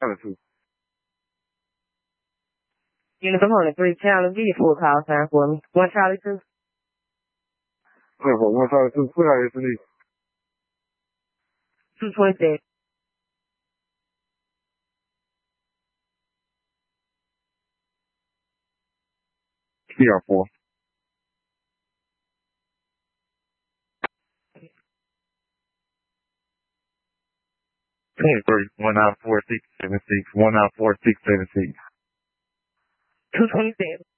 2. Unit component 3, Challenge, give your full call sign for me. 1 Charlie 2. 1 Charlie 2, put out S&E. 227. PR4. 23, 194676, 194676. 227.